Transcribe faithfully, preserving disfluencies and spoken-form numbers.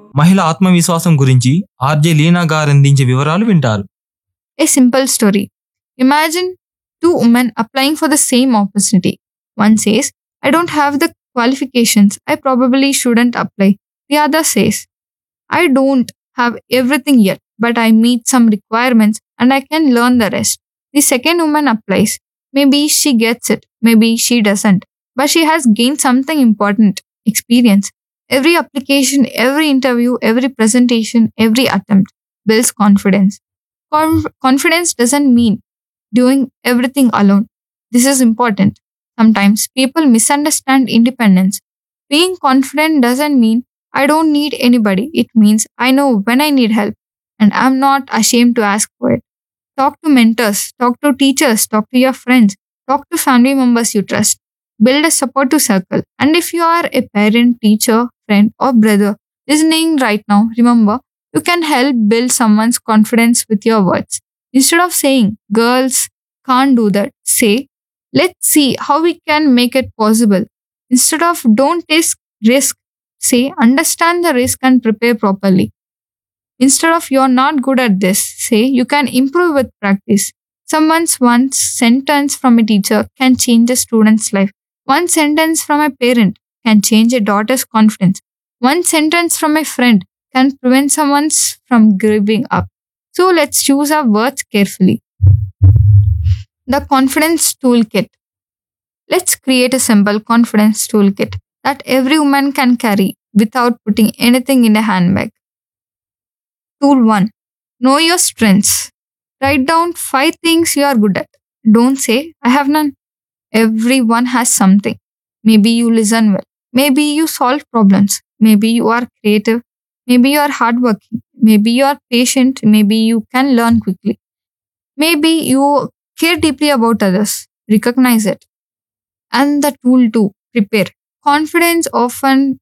మహిళ ఆత్మవిశ్వాసం గురించి ఆర్జే లీనా గారు అందించే వివరాలు వింటారు. A simple story. Imagine two women applying for the same opportunity. One says, I don't have the qualifications. I probably shouldn't apply. The other says, I don't have everything yet, but I meet some requirements and I can learn the rest. The second woman applies. Maybe she gets it, maybe she doesn't, but she has gained something important experience. Every application, every interview, every presentation, every attempt builds confidence. Conf- confidence doesn't mean doing everything alone. This is important. Sometimes people misunderstand independence. Being confident doesn't mean I don't need anybody. It means I know when I need help and I'm not ashamed to ask for it. Talk to mentors, talk to teachers, talk to your friends, talk to family members you trust. Build a supportive circle. And if you are a parent, teacher, friend, or brother listening right now, remember you can help build someone's confidence with your words. Instead of saying, girls can't do that, say, let's see how we can make it possible. Instead of don't take risk, say, understand the risk and prepare properly. Instead of you're not good at this, say, you can improve with practice. Someone's one sentence from a teacher can change a student's life. One sentence from a parent can change a daughter's confidence. One sentence from a friend can prevent someone from giving up. So let's choose our words carefully. The confidence toolkit. Let's create a simple confidence toolkit that every woman can carry without putting anything in a handbag. Tool one. Know your strengths. Write down five things you are good at. Don't say, I have none. Everyone has something. Maybe you listen well. Maybe you solve problems. Maybe you are creative. Maybe you are hardworking. Maybe you are patient. Maybe you can learn quickly. Maybe you care deeply about others. Recognize it. And the tool two, prepare. Confidence often